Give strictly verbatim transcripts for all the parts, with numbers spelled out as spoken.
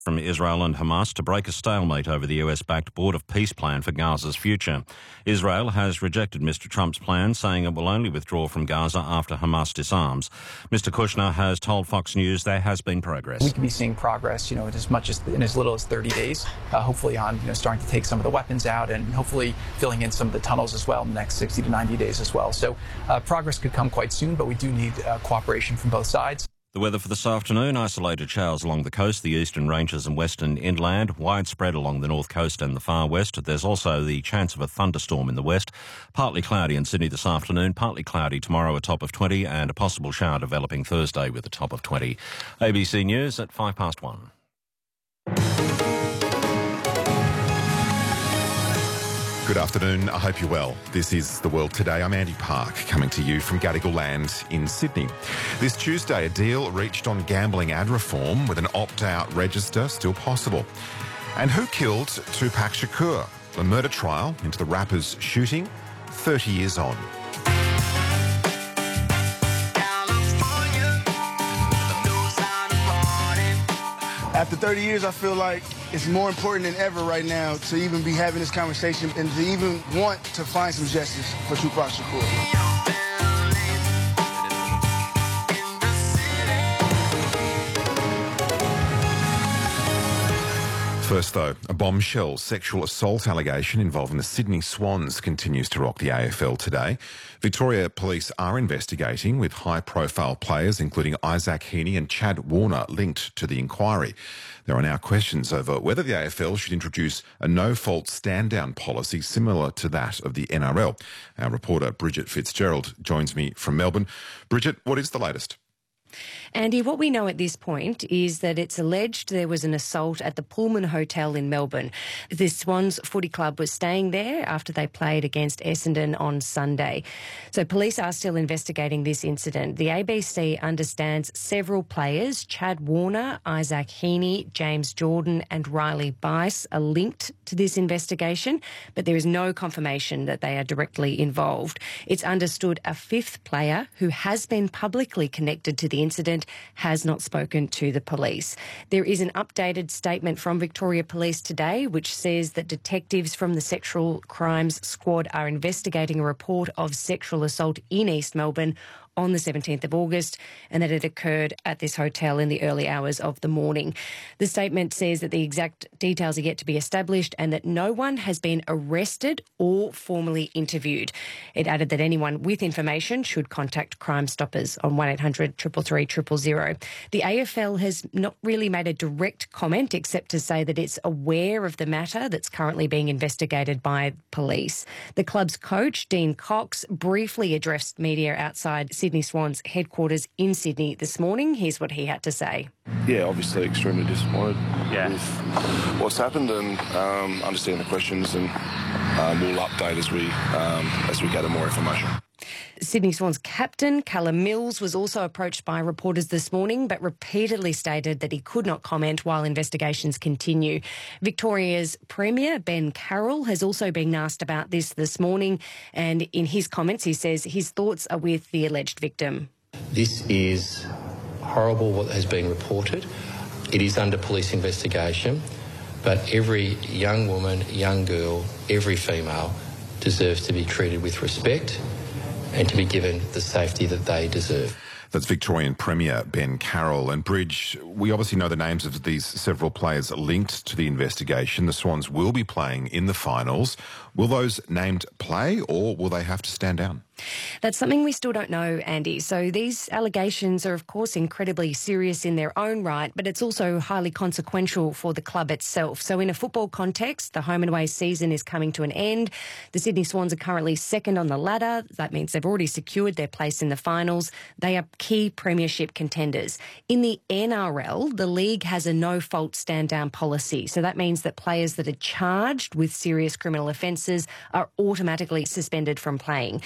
from Israel and Hamas to break a stalemate over the U S-backed Board of Peace plan for Gaza's future. Israel has rejected Mister Trump's plan, saying it will only withdraw from Gaza after Hamas disarms. Mister Kushner has told Fox News there has been progress. We could be seeing progress, you know, in as much as in as little as thirty days, uh, hopefully on, you know, starting to take some of the weapons out and hopefully filling in some of the tunnels as well in the next sixty to ninety days as well. So uh, progress could come quite soon, but we do need uh, cooperation from both sides. The weather for this afternoon: isolated showers along the coast, the eastern ranges and western inland, widespread along the north coast and the far west. There's also the chance of a thunderstorm in the west. Partly cloudy in Sydney this afternoon, partly cloudy tomorrow, a top of twenty, and a possible shower developing Thursday with a top of twenty. A B C News at five past one. Good afternoon. I hope you're well. This is The World Today. I'm Andy Park, coming to you from Gadigal Land in Sydney. This Tuesday, a deal reached on gambling ad reform with an opt-out register still possible. And who killed Tupac Shakur? A murder trial into the rapper's shooting thirty years on. After thirty years, I feel like it's more important than ever right now to even be having this conversation and to even want to find some justice for Tupac Shakur. First, though, a bombshell sexual assault allegation involving the Sydney Swans continues to rock the A F L today. Victoria Police are investigating, with high-profile players including Isaac Heaney and Chad Warner linked to the inquiry. There are now questions over whether the A F L should introduce a no-fault stand-down policy similar to that of the N R L. Our reporter Bridget Fitzgerald joins me from Melbourne. Bridget, what is the latest? Andy, what we know at this point is that it's alleged there was an assault at the Pullman Hotel in Melbourne. The Swans Footy Club was staying there after they played against Essendon on Sunday. So police are still investigating this incident. The A B C understands several players, Chad Warner, Isaac Heaney, James Jordan and Riley Bice, are linked to this investigation, but there is no confirmation that they are directly involved. It's understood a fifth player who has been publicly connected to the incident has not spoken to the police. There is an updated statement from Victoria Police today which says that detectives from the Sexual Crimes Squad are investigating a report of sexual assault in East Melbourne on the seventeenth of August and that it occurred at this hotel in the early hours of the morning. The statement says that the exact details are yet to be established and that no one has been arrested or formally interviewed. It added that anyone with information should contact Crime Stoppers on one eight hundred three three three zero zero. The A F L has not really made a direct comment except to say that it's aware of the matter that's currently being investigated by police. The club's coach, Dean Cox, briefly addressed media outside Sydney Swans headquarters in Sydney this morning. Here's what he had to say. Yeah, obviously extremely disappointed yeah. with what's happened and um, understand the questions, and um, we'll update as we um, as we gather more information. Sydney Swans captain Callum Mills was also approached by reporters this morning but repeatedly stated that he could not comment while investigations continue. Victoria's Premier Ben Carroll has also been asked about this this morning, and in his comments he says his thoughts are with the alleged victim. This is horrible what has been reported. It is under police investigation, but every young woman, young girl, every female deserves to be treated with respect and to be given the safety that they deserve. That's Victorian Premier Ben Carroll. And Bridge, we obviously know the names of these several players linked to the investigation. The Swans will be playing in the finals. Will those named play or will they have to stand down? That's something we still don't know, Andy. So these allegations are, of course, incredibly serious in their own right, but it's also highly consequential for the club itself. So in a football context, the home and away season is coming to an end. The Sydney Swans are currently second on the ladder. That means they've already secured their place in the finals. They are key premiership contenders. In the N R L, the league has a no-fault stand-down policy. So that means that players that are charged with serious criminal offences are automatically suspended from playing. But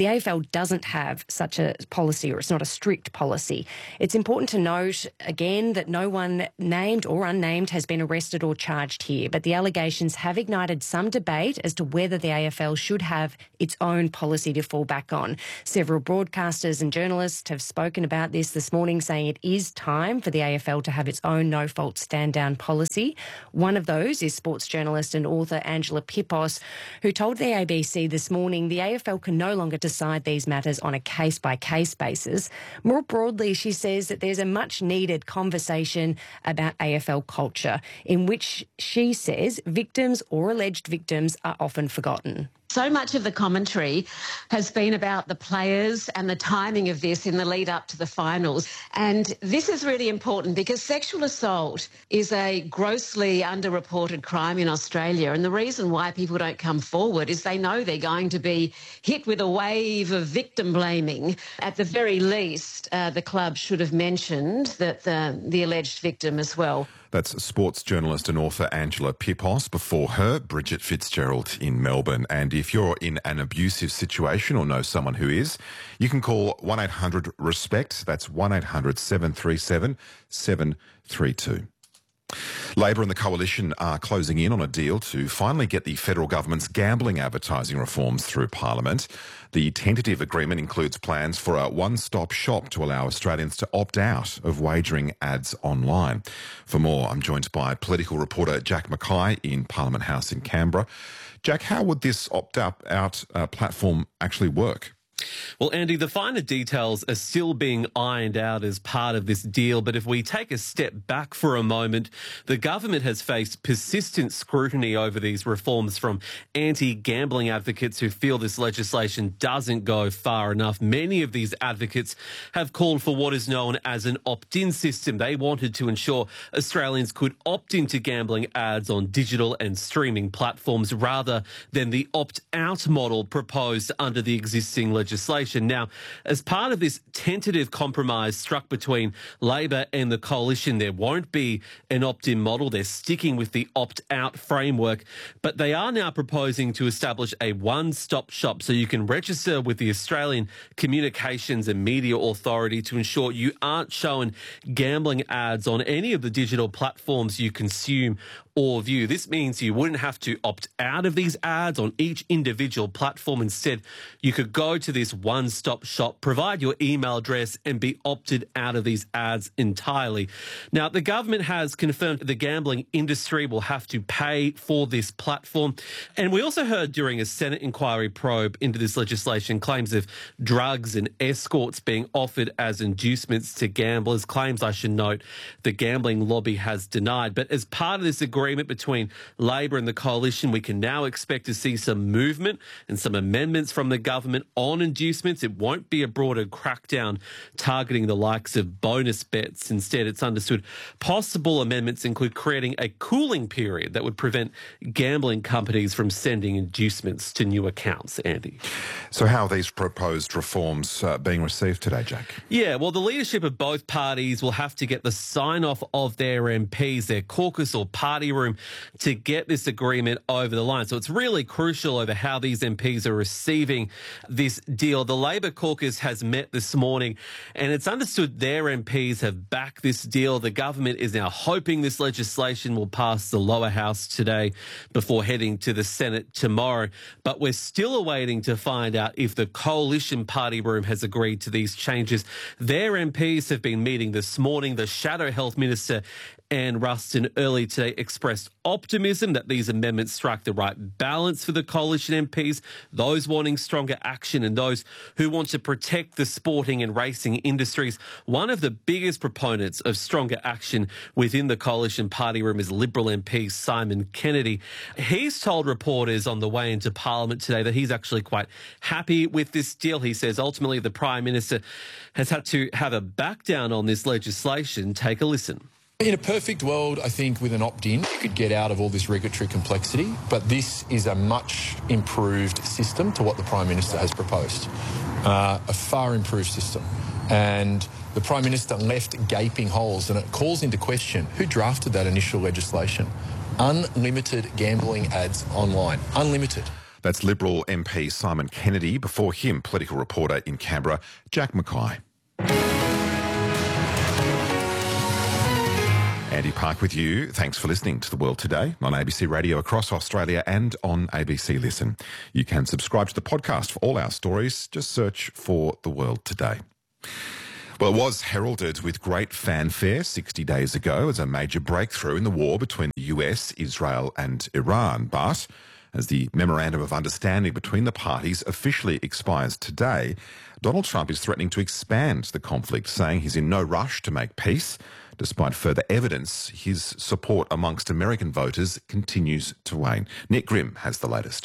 the A F L doesn't have such a policy, or it's not a strict policy. It's important to note, again, that no one named or unnamed has been arrested or charged here, but the allegations have ignited some debate as to whether the A F L should have its own policy to fall back on. Several broadcasters and journalists have spoken about this this morning, saying it is time for the A F L to have its own no-fault stand-down policy. One of those is sports journalist and author Angela Pippos, who told the A B C this morning the A F L can no longer decide these matters on a case-by-case basis. More broadly, she says that there's a much-needed conversation about A F L culture, in which she says victims or alleged victims are often forgotten. So much of the commentary has been about the players and the timing of this in the lead up to the finals. And this is really important because sexual assault is a grossly underreported crime in Australia. And the reason why people don't come forward is they know they're going to be hit with a wave of victim blaming. At the very least, uh, the club should have mentioned that the, the alleged victim as well. That's sports journalist and author Angela Pippos. Before her, Bridget Fitzgerald in Melbourne. And if you're in an abusive situation or know someone who is, you can call one eight hundred RESPECT. That's one eight hundred seven three seven seven three two. Labor and the Coalition are closing in on a deal to finally get the federal government's gambling advertising reforms through Parliament. The tentative agreement includes plans for a one-stop shop to allow Australians to opt out of wagering ads online. For more, I'm joined by political reporter Jack Mackay in Parliament House in Canberra. Jack, how would this opt-out uh, platform actually work? Well, Andy, the finer details are still being ironed out as part of this deal. But if we take a step back for a moment, the government has faced persistent scrutiny over these reforms from anti-gambling advocates who feel this legislation doesn't go far enough. Many of these advocates have called for what is known as an opt-in system. They wanted to ensure Australians could opt into gambling ads on digital and streaming platforms rather than the opt-out model proposed under the existing legislation. Legislation. Now, as part of this tentative compromise struck between Labor and the Coalition, there won't be an opt-in model. They're sticking with the opt-out framework, but they are now proposing to establish a one-stop shop so you can register with the Australian Communications and Media Authority to ensure you aren't shown gambling ads on any of the digital platforms you consume or view. This means you wouldn't have to opt out of these ads on each individual platform. Instead, you could go to this one-stop shop, provide your email address and be opted out of these ads entirely. Now, the government has confirmed the gambling industry will have to pay for this platform. And we also heard during a Senate inquiry probe into this legislation claims of drugs and escorts being offered as inducements to gamblers, claims I should note the gambling lobby has denied. But as part of this agreement, agreement between Labor and the Coalition, we can now expect to see some movement and some amendments from the government on inducements. It won't be a broader crackdown targeting the likes of bonus bets. Instead, it's understood possible amendments include creating a cooling period that would prevent gambling companies from sending inducements to new accounts. Andy. So how are these proposed reforms uh, being received today, Jack? Yeah, well, the leadership of both parties will have to get the sign-off of their M Ps, their caucus or party room, to get this agreement over the line. So it's really crucial over how these M Ps are receiving this deal. The Labor caucus has met this morning and it's understood their M Ps have backed this deal. The government is now hoping this legislation will pass the lower house today before heading to the Senate tomorrow. But we're still awaiting to find out if the Coalition party room has agreed to these changes. Their M Ps have been meeting this morning. The Shadow Health Minister Anne Ruston early today expressed optimism that these amendments strike the right balance for the Coalition M Ps, those wanting stronger action and those who want to protect the sporting and racing industries. One of the biggest proponents of stronger action within the Coalition party room is Liberal M P Simon Kennedy. He's told reporters on the way into Parliament today that he's actually quite happy with this deal. He says ultimately the Prime Minister has had to have a back down on this legislation. Take a listen. In a perfect world, I think with an opt-in, you could get out of all this regulatory complexity, but this is a much improved system to what the Prime Minister has proposed, uh, a far improved system. And the Prime Minister left gaping holes, and it calls into question who drafted that initial legislation. Unlimited gambling ads online. Unlimited. That's Liberal M P Simon Kennedy. Before him, political reporter in Canberra, Jack Mackay. Andy Park with you. Thanks for listening to The World Today on A B C Radio across Australia and on A B C Listen. You can subscribe to the podcast for all our stories. Just search for The World Today. Well, it was heralded with great fanfare sixty days ago as a major breakthrough in the war between the U S, Israel and Iran. But as the Memorandum of Understanding between the parties officially expires today, Donald Trump is threatening to expand the conflict, saying he's in no rush to make peace. Despite further evidence, his support amongst American voters continues to wane. Nick Grimm has the latest.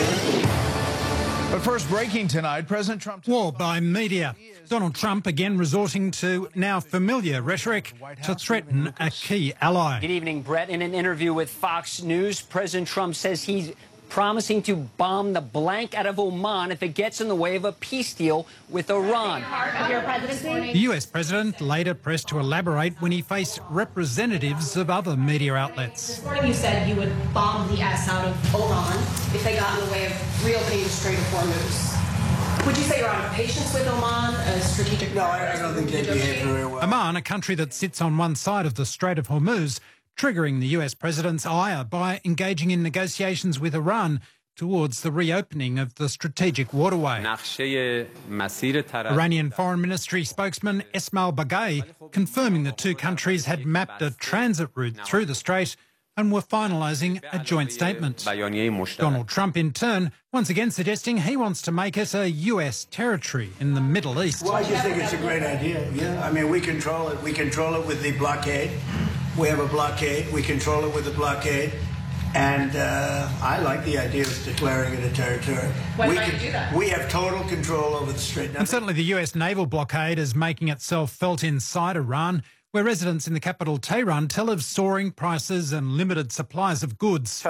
But first, breaking tonight, President Trump... War by media. Donald Trump again resorting to now familiar rhetoric to threaten a key ally. Good evening, Brett. In an interview with Fox News, President Trump says he's promising to bomb the blank out of Oman if it gets in the way of a peace deal with Iran. The U S president later pressed to elaborate when he faced representatives of other media outlets. This morning you said you would bomb the ass out of Oman if they got in the way of reopening the Strait of Hormuz. Would you say you're on patience with Oman, a strategic... No, I don't think they behave very well. Oman, a country that sits on one side of the Strait of Hormuz, triggering the U S president's ire by engaging in negotiations with Iran towards the reopening of the strategic waterway. Iranian Foreign Ministry spokesman Esmail Baghaei confirming the two countries had mapped a transit route through the strait and were finalising a joint statement. Donald Trump, in turn, once again suggesting he wants to make it a U S territory in the Middle East. Well, I just think it's a great idea, yeah. I mean, we control it. We control it with the blockade. We have a blockade. We control it with the blockade. And uh, I like the idea of declaring it a territory. When we might can, you do that? We have total control over the strait. And certainly the U S naval blockade is making itself felt inside Iran, where residents in the capital Tehran tell of soaring prices and limited supplies of goods.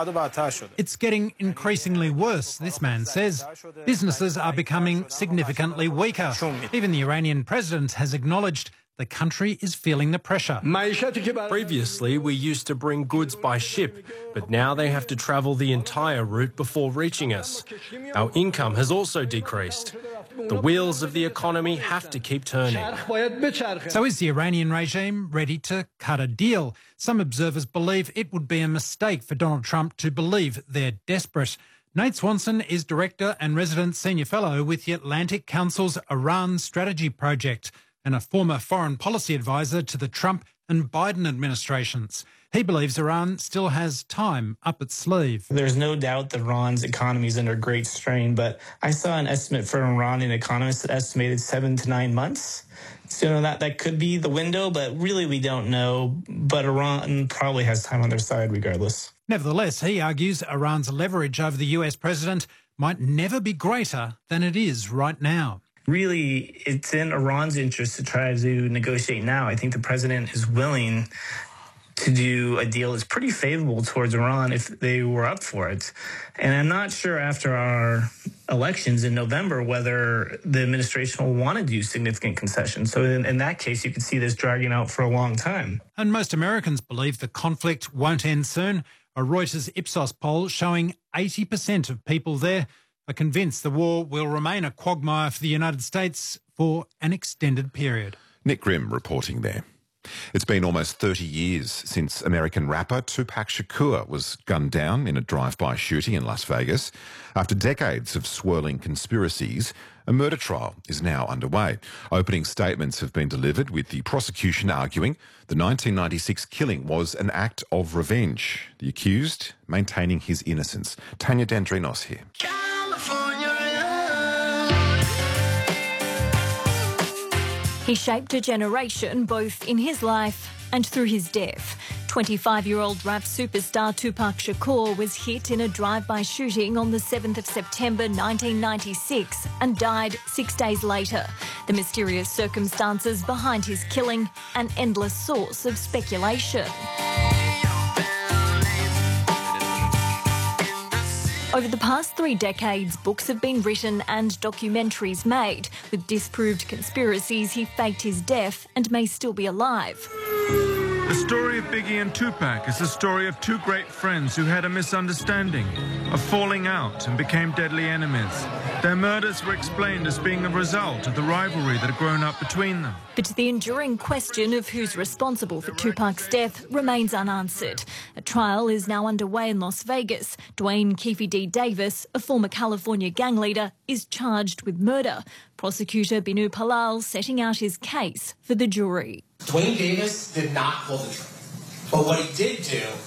It's getting increasingly worse, this man says. Businesses are becoming significantly weaker. Even the Iranian president has acknowledged the country is feeling the pressure. Previously, we used to bring goods by ship, but now they have to travel the entire route before reaching us. Our income has also decreased. The wheels of the economy have to keep turning. So is the Iranian regime ready to cut a deal? Some observers believe it would be a mistake for Donald Trump to believe they're desperate. Nate Swanson is Director and Resident Senior Fellow with the Atlantic Council's Iran Strategy Project and a former foreign policy advisor to the Trump and Biden administrations. He believes Iran still has time up its sleeve. There's no doubt that Iran's economy is under great strain, but I saw an estimate for an Iranian economist that estimated seven to nine months. So, you know, that, that could be the window, but really we don't know. But Iran probably has time on their side regardless. Nevertheless, he argues Iran's leverage over the U S president might never be greater than it is right now. Really, it's in Iran's interest to try to negotiate now. I think the president is willing to do a deal that's pretty favorable towards Iran if they were up for it. And I'm not sure after our elections in November whether the administration will want to do significant concessions. So in, in that case, you could see this dragging out for a long time. And most Americans believe the conflict won't end soon. A Reuters Ipsos poll showing eighty percent of people there are convinced the war will remain a quagmire for the United States for an extended period. Nick Grimm reporting there. It's been almost thirty years since American rapper Tupac Shakur was gunned down in a drive-by shooting in Las Vegas. After decades of swirling conspiracies, a murder trial is now underway. Opening statements have been delivered, with the prosecution arguing the nineteen ninety-six killing was an act of revenge. The accused maintaining his innocence. Tanya Dandrinos here. He shaped a generation both in his life and through his death. twenty-five-year-old rap superstar Tupac Shakur was hit in a drive-by shooting on the seventh of September nineteen ninety-six and died six days later. The mysterious circumstances behind his killing, an endless source of speculation. Over the past three decades, books have been written and documentaries made. With disproved conspiracies, he faked his death and may still be alive. The story of Biggie and Tupac is the story of two great friends who had a misunderstanding, a falling out, and became deadly enemies. Their murders were explained as being a result of the rivalry that had grown up between them. But the enduring question of who's responsible for Tupac's death remains unanswered. A trial is now underway in Las Vegas. Dwayne Keefe D. Davis, a former California gang leader, is charged with murder. Prosecutor Binu Palal setting out his case for the jury. Dwayne Davis did not pull the trigger. But what he did do